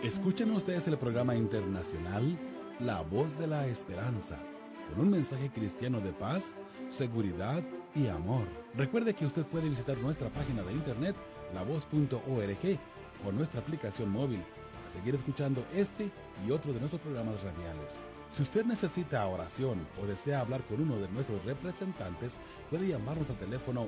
Escuchen ustedes el programa internacional La Voz de la Esperanza, con un mensaje cristiano de paz, seguridad y amor. Recuerde que usted puede visitar nuestra página de internet, lavoz.org, o nuestra aplicación móvil para seguir escuchando este y otro de nuestros programas radiales. Si usted necesita oración o desea hablar con uno de nuestros representantes, puede llamarnos al teléfono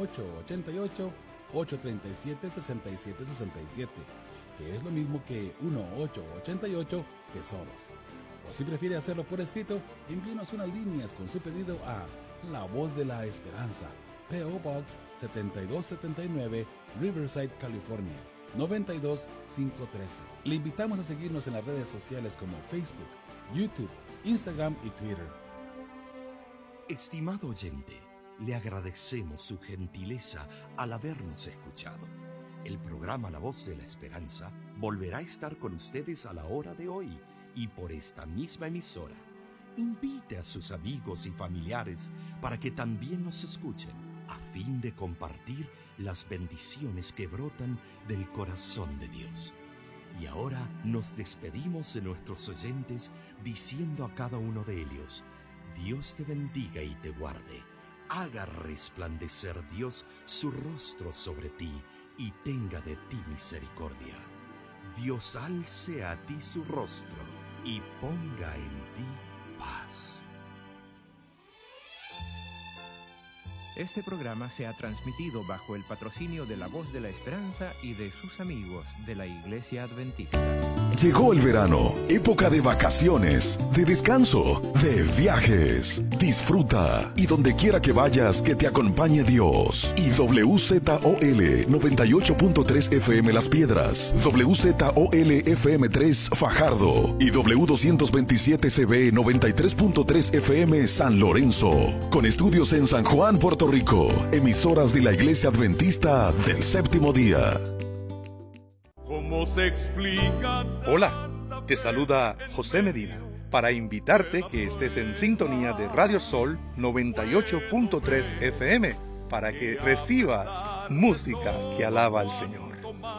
1-888-837-6767, que es lo mismo que 1-888-tesoros. O si prefiere hacerlo por escrito, envíenos unas líneas con su pedido a La Voz de la Esperanza, P.O. Box 7279, Riverside, California 92513. Le invitamos a seguirnos en las redes sociales como Facebook, YouTube, Instagram y Twitter. Estimado oyente, le agradecemos su gentileza al habernos escuchado. El programa La Voz de la Esperanza volverá a estar con ustedes a la hora de hoy y por esta misma emisora. Invite a sus amigos y familiares para que también nos escuchen, a fin de compartir las bendiciones que brotan del corazón de Dios. Y ahora nos despedimos de nuestros oyentes diciendo a cada uno de ellos: Dios te bendiga y te guarde. Haga resplandecer Dios su rostro sobre ti y tenga de ti misericordia. Dios alce a ti su rostro y ponga en ti paz. Este programa se ha transmitido bajo el patrocinio de La Voz de la Esperanza y de sus amigos de la Iglesia Adventista. Llegó el verano, época de vacaciones, de descanso, de viajes. Disfruta y donde quiera que vayas, que te acompañe Dios. Y WZOL 98.3 FM Las Piedras, WZOL FM 3 Fajardo y W227CB 93.3 FM San Lorenzo. Con estudios en San Juan, Puerto Rico, emisoras de la Iglesia Adventista del Séptimo Día. ¿Cómo se explica? Hola, te saluda José Medina para invitarte que estés en sintonía de Radio Sol 98.3 FM para que recibas música que alaba al Señor.